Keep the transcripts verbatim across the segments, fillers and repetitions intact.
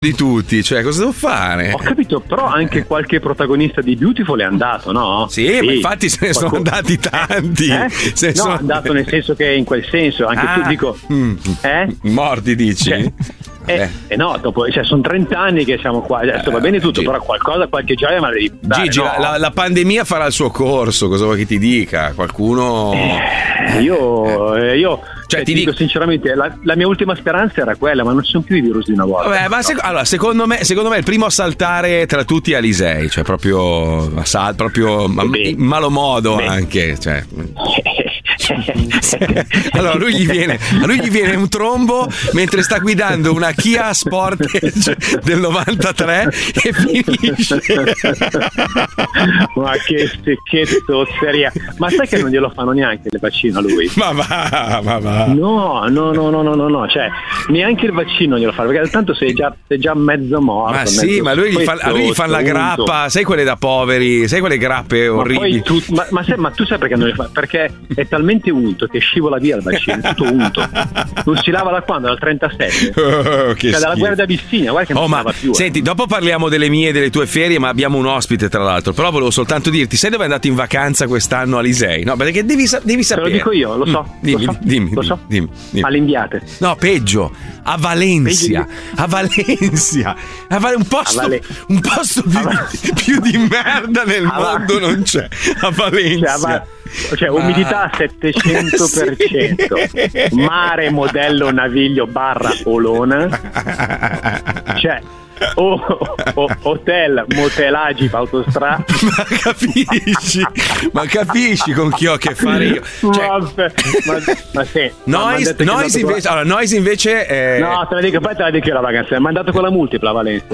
di tutti, cioè cosa devo fare? Ho capito, però anche qualche protagonista di Beautiful è andato, no? Sì, sì. Ma infatti se ne sono andati tanti. Eh? Se ne no, sono... è andato nel senso che in quel senso, anche ah. tu dico, mm. eh? Morti dici? Cioè, Eh, eh. eh no, dopo, cioè, sono trenta anni che siamo qua. Adesso eh, va bene tutto, Gigi. Però qualcosa, qualche gioia me la devi dare. Gigi, no? la, la pandemia farà il suo corso, cosa vuoi che ti dica? Qualcuno. Eh, io, eh, io cioè, ti, ti dico, dico sinceramente, la, la mia ultima speranza era quella, ma non ci sono più i virus di una volta. Vabbè, ma sec- allora, secondo me, secondo me il primo a saltare tra tutti è Alisei, cioè proprio, assal- proprio ma- in malo modo Beh. anche. Cioè. Allora lui gli viene a lui gli viene un trombo mentre sta guidando una Kia Sportage del novantatré e finisce. Ma che scherzotto, seria. Ma sai che non glielo fanno neanche il vaccino a lui? Ma va, ma va. No, no, no, no, no, no, no. Cioè, neanche il vaccino glielo fanno, perché tanto sei già, sei già mezzo morto. Ma sì, mezzo ma lui gli fa, a lui gli fanno la grappa, sai quelle da poveri, sai quelle grappe orribili. Ma, poi tu, ma, ma, sai, ma tu sai perché non le fa? Perché è talmente unto che scivola via il vaccino, tutto unto. Non si lava da quando? Dal trentasette? Oh, che cioè dalla guerra d'Abissinia, guarda che non oh, si ma, lava più. Senti, eh. dopo parliamo delle mie e delle tue ferie, ma abbiamo un ospite tra l'altro. Però volevo soltanto dirti, sai dove è andato in vacanza quest'anno Alisei? No, perché devi, devi sapere. Te lo dico io, lo so. Mm, dimmi, lo so, dimmi, lo so. dimmi, dimmi. All'Inviate. No, peggio, a Valencia. A Valencia. A Val- un posto, Vale- un posto più, di, più di merda nel a mondo Val- non c'è. A Valencia. Cioè, a Val- Cioè umidità al settecento per cento, sì. Mare modello naviglio barra Olona, cioè o, o, hotel motelaggi autostrada. Ma capisci? Ma capisci con chi ho a che fare io? Cioè, Vabbè, ma, ma sì, Noise, Noise invece, allora, Noise invece è... No, te la dico, poi te la dico io la vacanza. Mi ha mandato con la multipla a Valencia.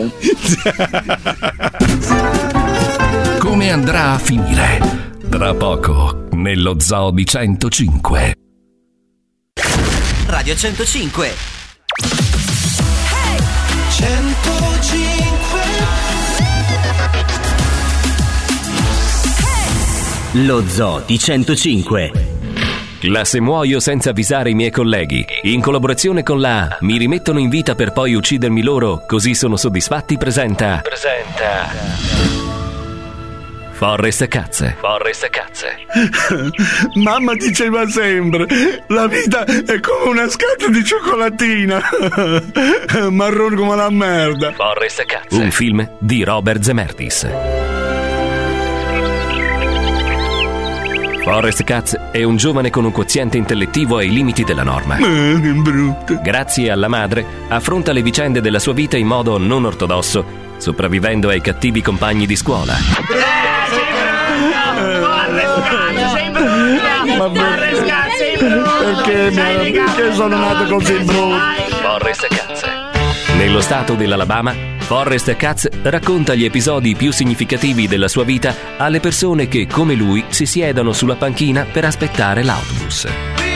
Come andrà a finire? Tra poco, nello Zoo di centocinque. Radio centocinque. Hey! centocinque. Hey! Lo Zoo di centocinque. La Se muoio senza avvisare i miei colleghi, in collaborazione con la Mi rimettono in vita per poi uccidermi loro, così sono soddisfatti, presenta Presenta Forrest Cazze. Forrest Cazze. Mamma diceva sempre, la vita è come una scatola di cioccolatina, marrone come la merda. Forrest Cazze. Un film di Robert Zemeckis. Forrest Cazze è un giovane con un quoziente intellettivo ai limiti della norma. Eh, che brutto. Grazie alla madre, affronta le vicende della sua vita in modo non ortodosso, sopravvivendo ai cattivi compagni di scuola. Ma perché, perché sono nato così brutto? Forrest Cazze. Nello stato dell'Alabama, Forrest Cazze racconta gli episodi più significativi della sua vita alle persone che, come lui, si siedono sulla panchina per aspettare l'autobus.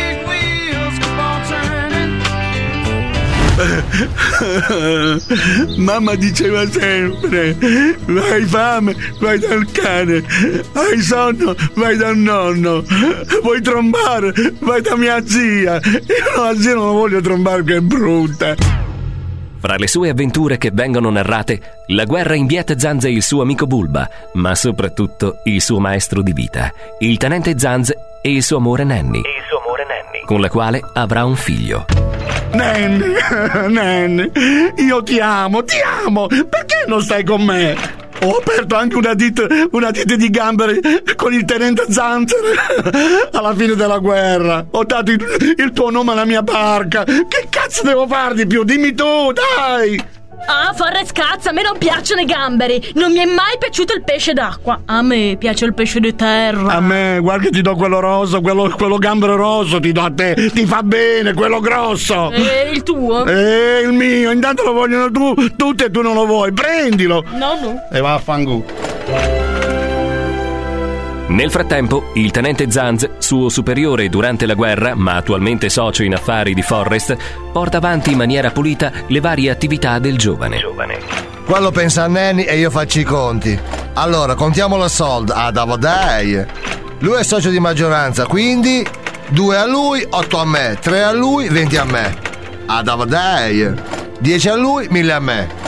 Mamma diceva sempre, hai fame, vai dal cane, hai sonno, vai dal nonno, vuoi trombare, vai da mia zia. Io la zia non la voglio trombare, che è brutta. Fra le sue avventure che vengono narrate, la guerra in Viet-Zanz e il suo amico Bulba, ma soprattutto il suo maestro di vita, il tenente Zanz e il suo amore Nanny, il suo amore Nanny, con la quale avrà un figlio. Nanny, Nanny, io ti amo, ti amo, perché non stai con me? Ho aperto anche una ditta, una ditta di gamberi con il tenente Zanzer alla fine della guerra. Ho dato il, il tuo nome alla mia barca. Che cazzo devo fare di più? Dimmi tu, dai! Ah, Forrest Cazzo, a me non piacciono i gamberi. Non mi è mai piaciuto il pesce d'acqua. A me piace il pesce di terra. A me, guarda che ti do quello rosso, quello, quello gambero rosso, ti do a te. Ti fa bene, quello grosso. E il tuo? E il mio, intanto lo vogliono tu, tutti e tu non lo vuoi. Prendilo. No, no. E va a fanculo. Nel frattempo, il tenente Zanz, suo superiore durante la guerra, ma attualmente socio in affari di Forrest, porta avanti in maniera pulita le varie attività del giovane. giovane. Quello pensa a Nanny e io faccio i conti. Allora, contiamo la soldi. Ah, dai. Lui è socio di maggioranza, quindi due a lui, otto a me, tre a lui, venti a me. Ah, dai. dieci a lui, mille a me.